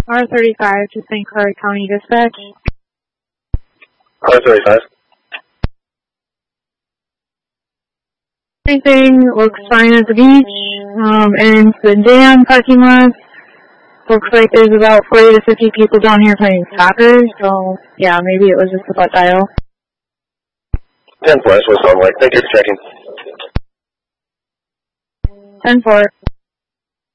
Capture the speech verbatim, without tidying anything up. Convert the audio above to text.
R thirty-five to Saint Clair County Dispatch. R thirty-five. Everything looks fine at the beach, um, and the dam parking lot looks like there's about forty to fifty people down here playing soccer, so yeah, maybe it was just a butt dial. ten four, that's what it sounded like. Thank you for checking. ten four.